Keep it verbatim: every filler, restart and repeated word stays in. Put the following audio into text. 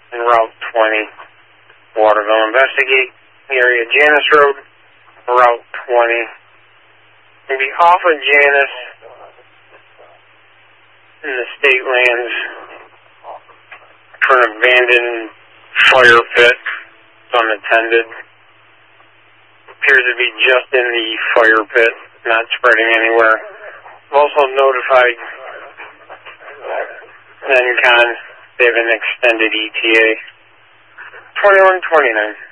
and Route twenty. Waterville, investigate area Janus Road, Route twenty. Maybe off of Janus in the state lands for an abandoned fire pit, unattended. Appears to be just in the fire pit, not spreading anywhere. I've also notified N CON they have an extended E T A. twenty-one twenty-nine.